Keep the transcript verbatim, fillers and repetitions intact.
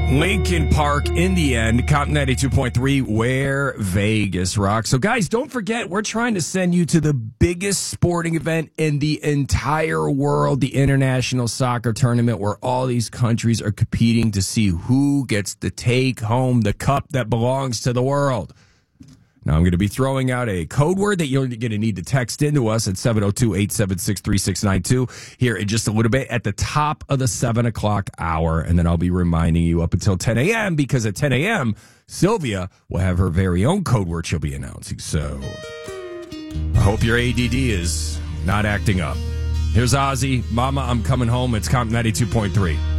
Lincoln Park in the end, Cotton ninety-two point three, where Vegas rocks. So, guys, don't forget, we're trying to send you to the biggest sporting event in the entire world, the International Soccer Tournament, where all these countries are competing to see who gets to take home the cup that belongs to the world. Now, I'm going to be throwing out a code word that you're going to need to text into us at seven oh two, eight seven six, three six nine two here in just a little bit at the top of the seven o'clock hour. And then I'll be reminding you up until ten a.m. because at ten a.m., Sylvia will have her very own code word she'll be announcing. So I hope your A D D is not acting up. Here's Ozzy. Mama, I'm coming home. It's Comp ninety-two point three.